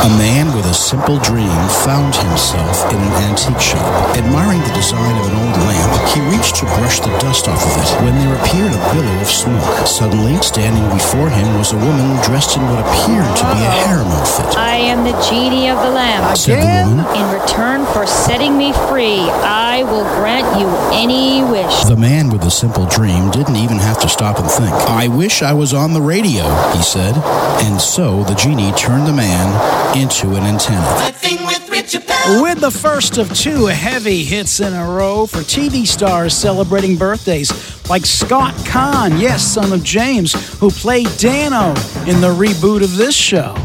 A man with a simple dream found himself in an antique shop. Admiring the design of an old lamp, he reached to brush the dust off of it when there appeared a billow of smoke. Suddenly, standing before him was a woman dressed in what appeared to be a harem outfit. I am the genie of the lamp. Said the woman. In return for setting me free, I will grant you any wish. The man with the simple dream didn't even have to stop and think. I wish I was on the radio, he said. And so the genie turned the man into an antenna. With the first of two heavy hits in a row for TV stars celebrating birthdays, like Scott Conn, yes, son of James, who played Dano in the reboot of this show.